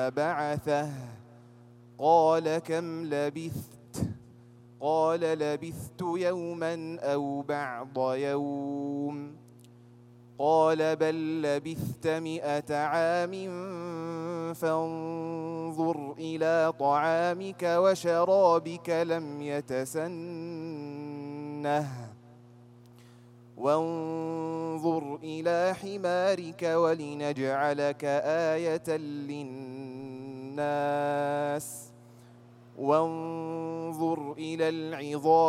بعثه قال كم لبثت قال لبثت يوما أو بعض يوم قال بل لبثت 100 عام فانظر إلى طعامك وشرابك لم يتسنه وانظر إلى حمارك ولنجعلك آية للناس وانظر إلى العظام